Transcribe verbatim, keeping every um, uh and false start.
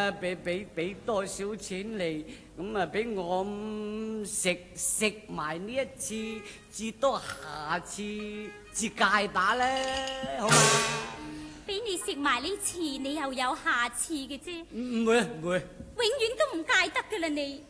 啊，俾俾俾多少錢你，咁啊俾我食食埋呢一次，至多下次至戒打咧，好嘛？ 俾你食埋呢次，你又有下次嘅啫。 唔會啊，唔會。 永遠都唔戒得噶啦你。